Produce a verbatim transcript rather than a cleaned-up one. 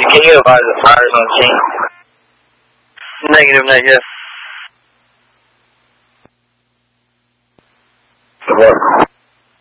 Can you advise the fires on scene? Negative, negative. Good work.